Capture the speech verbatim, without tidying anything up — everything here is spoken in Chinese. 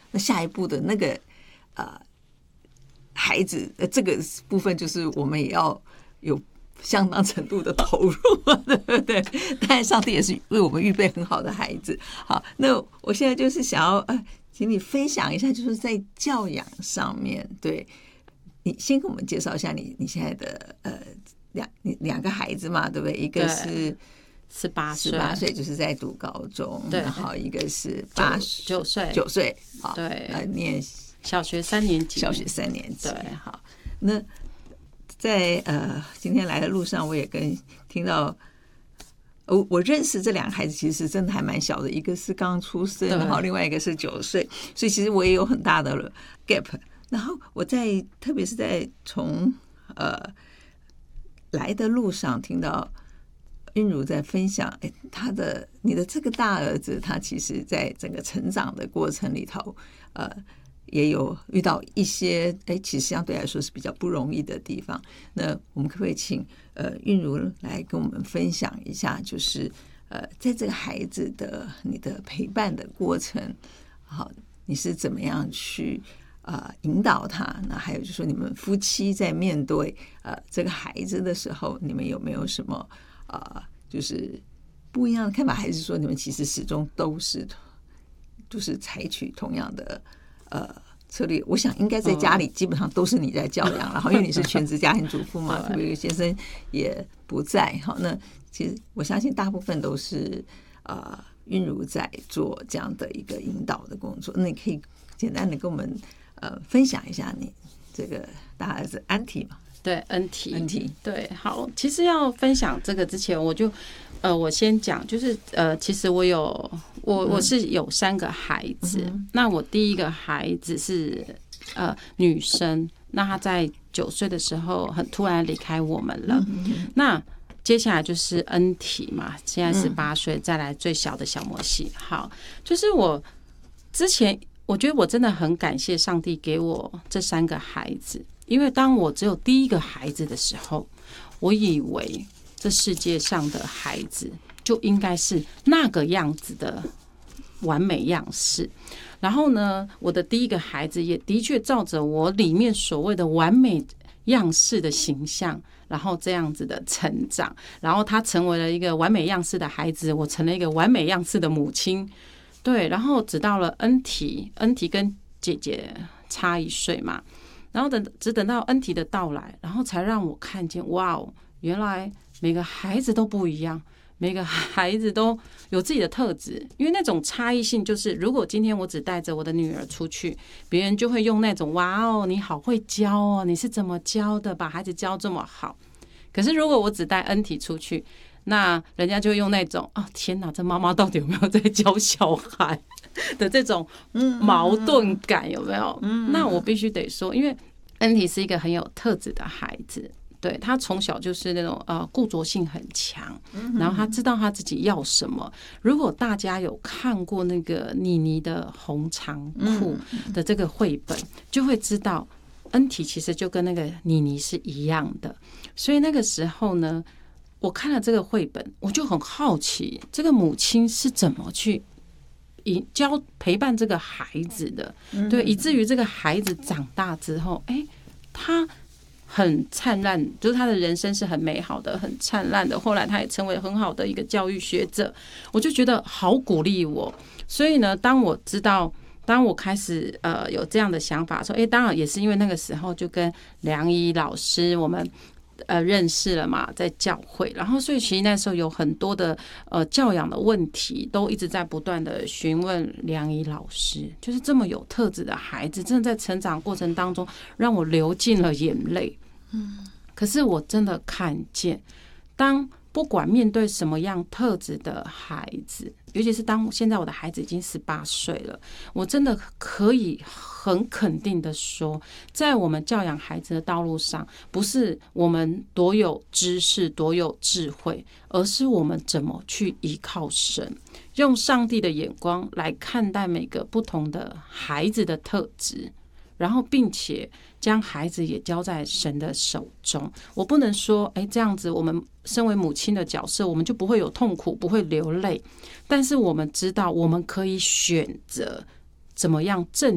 那下一步的那个呃孩子呃这个部分，就是我们也要有相当程度的投入，对不对？当然，上帝也是为我们预备很好的孩子。好，那我现在就是想要呃，请你分享一下，就是在教养上面，对你先跟我们介绍一下你你现在的呃两两个孩子嘛，对不对？一个是十八岁， 十八岁就是在读高中， 对， 然后一个是八九岁， 九岁，好， 对， 呃，念小学三年级， 小学三年级， 对， 好，那。在呃今天来的路上，我也跟听到，我我认识这两个孩子，其实真的还蛮小的，一个是刚出生，然后另外一个是九岁，所以其实我也有很大的 gap。然后我在特别是在从呃来的路上听到韵如在分享，哎，他的你的这个大儿子，他其实在整个成长的过程里头，呃。也有遇到一些哎，其实相对来说是比较不容易的地方。那我们可不可以请呃韵如来跟我们分享一下，就是呃在这个孩子的你的陪伴的过程，好，你是怎么样去呃引导他？那还有就是说，你们夫妻在面对呃这个孩子的时候，你们有没有什么呃就是不一样的看法？还是说你们其实始终都是就是采取同样的？呃，策略，我想应该在家里基本上都是你在教养，然后因为你是全职家庭主妇嘛，特别先生也不在，好，那其实我相信大部分都是呃韵如在做这样的一个引导的工作。那你可以简单的跟我们呃分享一下你这个大儿子安提嘛？ 对，恩提， 恩提， 对，好，其实要分享这个之前，我就呃，我先讲，就是呃，其实我有我我是有三个孩子，嗯、那我第一个孩子是呃女生，那她在九岁的时候很突然离开我们了，嗯、那接下来就是恩提嘛，现在是八岁，再来最小的小摩西，好，就是我之前我觉得我真的很感谢上帝给我这三个孩子。因为当我只有第一个孩子的时候，我以为这世界上的孩子就应该是那个样子的完美样式。然后呢，我的第一个孩子也的确照着我里面所谓的完美样式的形象，然后这样子的成长。然后他成为了一个完美样式的孩子，我成了一个完美样式的母亲。对，然后直到了恩提，恩提跟姐姐差一岁嘛。然后等只等到恩提的到来，然后才让我看见，哇哦，原来每个孩子都不一样，每个孩子都有自己的特质。因为那种差异性，就是如果今天我只带着我的女儿出去，别人就会用那种哇哦，你好会教哦，你是怎么教的，把孩子教这么好。可是如果我只带恩提出去，那人家就会用那种哦，天哪，这妈妈到底有没有在教小孩的这种矛盾感，有没有？那我必须得说，因为恩提是一个很有特质的孩子，对，他从小就是那种呃固着性很强，然后他知道他自己要什么。如果大家有看过那个妮妮的红长裤的这个绘本，就会知道恩提其实就跟那个妮妮是一样的。所以那个时候呢，我看了这个绘本，我就很好奇，这个母亲是怎么去教陪伴这个孩子的，对，以至于这个孩子长大之后，哎，他很灿烂，就是他的人生是很美好的，很灿烂的。后来他也成为很好的一个教育学者，我就觉得好鼓励我。所以呢，当我知道，当我开始呃有这样的想法说，哎，当然也是因为那个时候就跟梁怡老师我们。呃，认识了嘛，在教会，然后所以其实那时候有很多的呃教养的问题，都一直在不断的询问梁怡老师，就是这么有特质的孩子，真的在成长过程当中让我流尽了眼泪。嗯，可是我真的看见，当不管面对什么样特质的孩子，尤其是当现在我的孩子已经十八岁了，我真的可以很肯定的说，在我们教养孩子的道路上，不是我们多有知识、多有智慧，而是我们怎么去依靠神，用上帝的眼光来看待每个不同的孩子的特质。然后并且将孩子也交在神的手中。我不能说哎，这样子我们身为母亲的角色，我们就不会有痛苦，不会流泪，但是我们知道我们可以选择怎么样正